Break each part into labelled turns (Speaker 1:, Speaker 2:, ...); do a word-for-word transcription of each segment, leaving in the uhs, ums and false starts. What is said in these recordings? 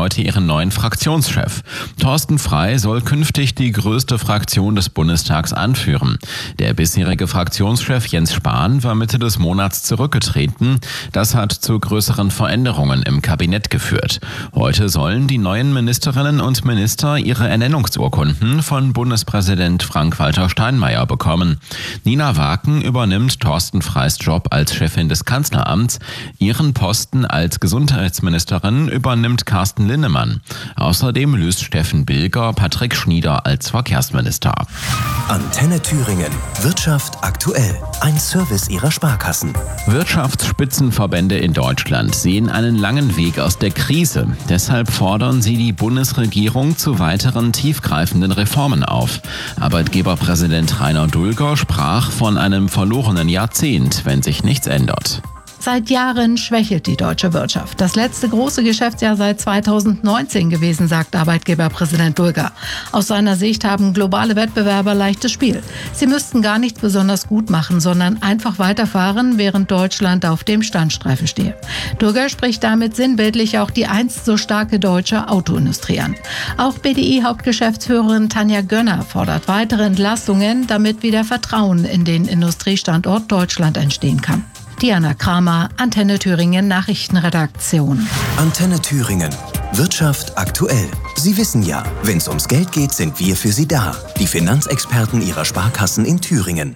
Speaker 1: heute ihren neuen Fraktionschef. Thorsten Frey soll künftig die größte Fraktion des Bundestags anführen. Der bisherige Fraktionschef Jens Spahn war Mitte des Monats zurückgetreten. Das hat zu größeren Veränderungen im Kabinett geführt. Heute sollen die neuen Ministerinnen und Minister ihre Ernennungsurkunden von Bundespräsident Frank-Walter Steinmeier bekommen. Nina Waken übernimmt Thorsten Freys Job als Chefin des Kanzleramts. Ihren Posten als Gesundheitsministerin übernimmt Carsten Linnemann. Außerdem löst Steffen Bilger Patrick Schnieder als Verkehrsminister.
Speaker 2: Antenne Thüringen. Wirtschaft aktuell. Ein Service ihrer Sparkassen.
Speaker 1: Wirtschaftsspitzenverbände in Deutschland sehen einen langen Weg aus der Krise. Deshalb fordern sie die Bundesregierung zu weiteren tiefgreifenden Reformen auf. Arbeitgeberpräsident Rainer Dulger sprach von einem verlorenen Jahrzehnt, wenn sich nichts ändert.
Speaker 3: Seit Jahren schwächelt die deutsche Wirtschaft. Das letzte große Geschäftsjahr seit zweitausendneunzehn gewesen, sagt Arbeitgeberpräsident Dulger. Aus seiner Sicht haben globale Wettbewerber leichtes Spiel. Sie müssten gar nichts besonders gut machen, sondern einfach weiterfahren, während Deutschland auf dem Standstreifen stehe. Dulger spricht damit sinnbildlich auch die einst so starke deutsche Autoindustrie an. Auch B D I-Hauptgeschäftsführerin Tanja Gönner fordert weitere Entlastungen, damit wieder Vertrauen in den Industriestandort Deutschland entstehen kann. Diana Kramer, Antenne Thüringen Nachrichtenredaktion.
Speaker 2: Antenne Thüringen. Wirtschaft aktuell. Sie wissen ja, wenn es ums Geld geht, sind wir für Sie da. Die Finanzexperten Ihrer Sparkassen in Thüringen.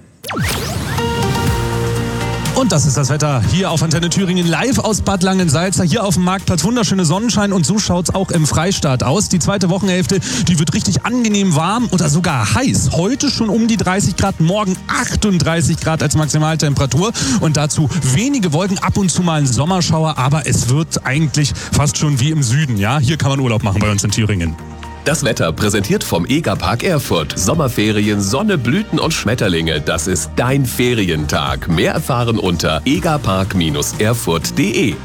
Speaker 4: Und das ist das Wetter hier auf Antenne Thüringen live aus Bad Langensalza, hier auf dem Marktplatz. Wunderschöne Sonnenschein und so schaut's auch im Freistaat aus. Die zweite Wochenhälfte, die wird richtig angenehm warm oder sogar heiß. Heute schon um die dreißig Grad, morgen achtunddreißig Grad als Maximaltemperatur und dazu wenige Wolken, ab und zu mal ein Sommerschauer, aber es wird eigentlich fast schon wie im Süden. Ja, hier kann man Urlaub machen bei uns in Thüringen.
Speaker 5: Das Wetter präsentiert vom EGA-Park Erfurt. Sommerferien, Sonne, Blüten und Schmetterlinge. Das ist dein Ferientag. Mehr erfahren unter egapark erfurt punkt de.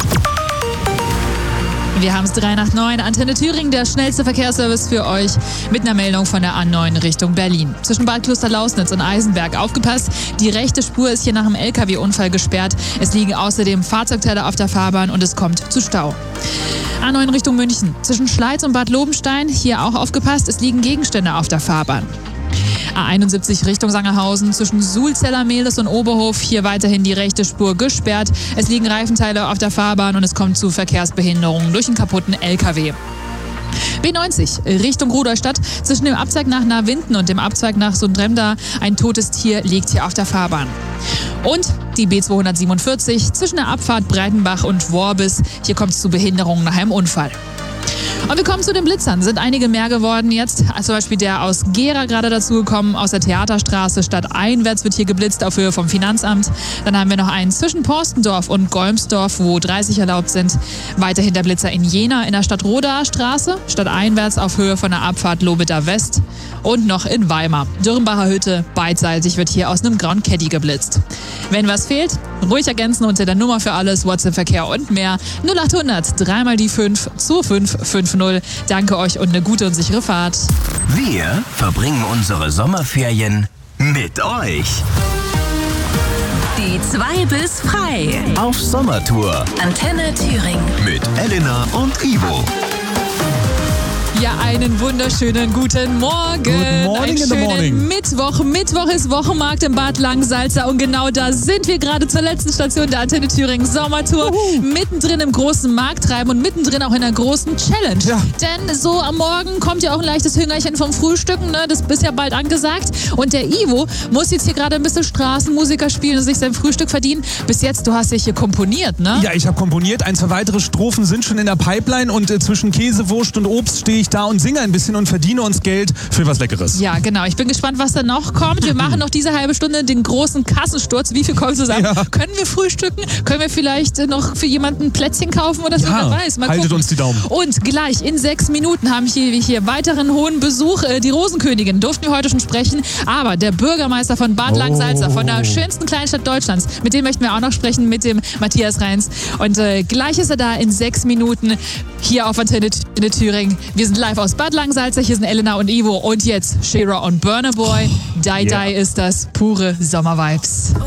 Speaker 6: Wir haben es drei nach neun. Antenne Thüringen, der schnellste Verkehrsservice für euch mit einer Meldung von der A neun Richtung Berlin. Zwischen Bad Klosterlausnitz und Eisenberg aufgepasst. Die rechte Spur ist hier nach einem L K W-Unfall gesperrt. Es liegen außerdem Fahrzeugteile auf der Fahrbahn und es kommt zu Stau. A neun Richtung München. Zwischen Schleiz und Bad Lobenstein, hier auch aufgepasst, es liegen Gegenstände auf der Fahrbahn. A einundsiebzig Richtung Sangerhausen, zwischen Sulzeller, Mehlis und Oberhof, hier weiterhin die rechte Spur gesperrt. Es liegen Reifenteile auf der Fahrbahn und es kommt zu Verkehrsbehinderungen durch einen kaputten L K W. B neunzig Richtung Rudolstadt, zwischen dem Abzweig nach Nawinden und dem Abzweig nach Sundremda. Ein totes Tier liegt hier auf der Fahrbahn. Und die B zweihundertsiebenundvierzig zwischen der Abfahrt Breitenbach und Worbis. Hier kommt es zu Behinderungen nach einem Unfall. Und wir kommen zu den Blitzern. Sind einige mehr geworden jetzt. Zum Beispiel der aus Gera gerade dazugekommen, aus der Theaterstraße stadteinwärts wird hier geblitzt auf Höhe vom Finanzamt. Dann haben wir noch einen zwischen Porstendorf und Golmsdorf, wo dreißig erlaubt sind. Weiterhin der Blitzer in Jena in der Stadtrodaer Straße, stadteinwärts auf Höhe von der Abfahrt Lobeda West. Und noch in Weimar. Dürrenbacher Hütte, beidseitig wird hier aus einem grauen Caddy geblitzt. Wenn was fehlt, ruhig ergänzen unter der Nummer für alles, WhatsApp-Verkehr und mehr. null achthundert, dreimal die fünf, zwei fünf fünf null. Danke euch und eine gute und sichere Fahrt.
Speaker 2: Wir verbringen unsere Sommerferien mit euch.
Speaker 7: Die zwei bis frei.
Speaker 2: Auf Sommertour.
Speaker 7: Antenne Thüringen.
Speaker 2: Mit Elena und Ivo.
Speaker 6: Ja, einen wunderschönen guten Morgen.
Speaker 4: Good morning
Speaker 6: Einen
Speaker 4: in the
Speaker 6: schönen
Speaker 4: morning.
Speaker 6: Mittwoch. Mittwoch ist Wochenmarkt im Bad Langensalza und genau da sind wir gerade zur letzten Station der Antenne Thüringen Sommertour.
Speaker 4: Uhu.
Speaker 6: Mittendrin im großen Markttreiben und mittendrin auch in der großen Challenge.
Speaker 4: Ja.
Speaker 6: Denn so am Morgen kommt ja auch ein leichtes Hüngerchen vom Frühstücken, ne? Das ist ja bald angesagt. Und der Ivo muss jetzt hier gerade ein bisschen Straßenmusiker spielen und sich sein Frühstück verdienen. Bis jetzt, du hast dich hier komponiert, ne?
Speaker 4: Ja, ich habe komponiert. Ein, zwei weitere Strophen sind schon in der Pipeline und äh, zwischen Käsewurst und Obst stehe ich da und singe ein bisschen und verdiene uns Geld für was Leckeres.
Speaker 6: Ja, genau. Ich bin gespannt, was da noch kommt. Wir machen noch diese halbe Stunde den großen Kassensturz. Wie viel kommt zusammen?
Speaker 4: Ja.
Speaker 6: Können wir frühstücken? Können wir vielleicht noch für jemanden ein Plätzchen kaufen oder so?
Speaker 4: Ja,
Speaker 6: Wer weiß. Mal
Speaker 4: haltet
Speaker 6: gucken.
Speaker 4: uns die Daumen.
Speaker 6: Und gleich in sechs Minuten haben wir hier, hier weiteren hohen Besuch. Die Rosenkönigin durften wir heute schon sprechen. Aber der Bürgermeister von Bad Langensalza, von der schönsten Kleinstadt Deutschlands, mit dem möchten wir auch noch sprechen, mit dem Matthias Reins. Und äh, gleich ist er da in sechs Minuten hier auf Antenne Thüringen. Wir sind live aus Bad Langensalza. Hier sind Elena und Ivo und jetzt Shira und Burna Boy. Die
Speaker 4: Yeah.
Speaker 6: Die ist das pure Sommervibes.